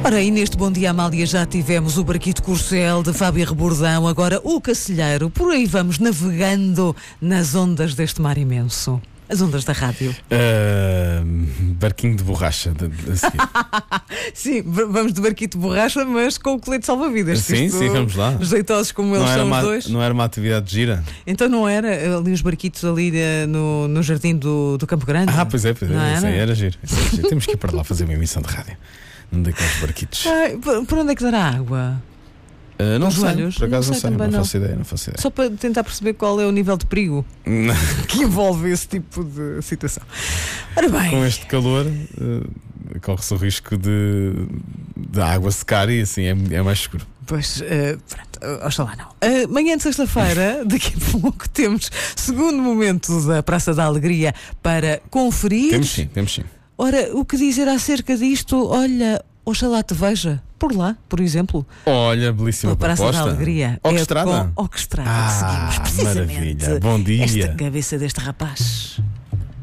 Ora, e neste Bom Dia Amália já tivemos o Barquito Corcel de Fábio Rebordão, agora o Cacilheiro. Por aí vamos navegando nas ondas deste mar imenso. As ondas da rádio. Barquinho de borracha. Sim, vamos de barquito de borracha, mas com o colete salva-vidas. Sim, vamos lá. Jeitosos como eles são os dois. Não era uma atividade gira? Então não era ali os barquitos ali no jardim do Campo Grande? Pois é. Isso aí era giro. Temos que ir para lá fazer uma emissão de rádio. Onde é que os barquitos? Por onde é que dará a água? Não sei, olhos? por acaso não faço ideia. Só para tentar perceber qual é o nível de perigo que envolve esse tipo de situação. Ora bem, com este calor corre-se o risco de água secar e assim é mais seguro. Pois, pronto, oxalá não. Manhã de sexta-feira, daqui a pouco temos segundo momento da Praça da Alegria para conferir. Temos sim. Ora, o que dizer acerca disto? Olha, oxalá te veja por lá, por exemplo. Olha, belíssima Praça proposta. da Alegria. Orquestrada? Orquestrada, que seguimos precisamente. Maravilha. Bom dia. Esta cabeça deste rapaz.